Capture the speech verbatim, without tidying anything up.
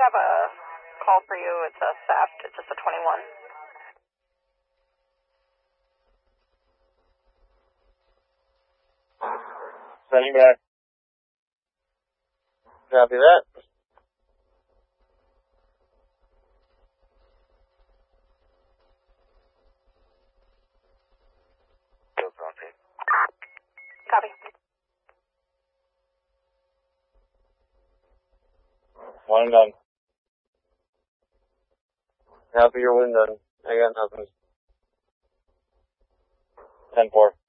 have a call for you. It's a S A F. It's just a twenty-one. Sending back. Copy that. Copy. One and done. Copy your one done. I got nothing. ten four.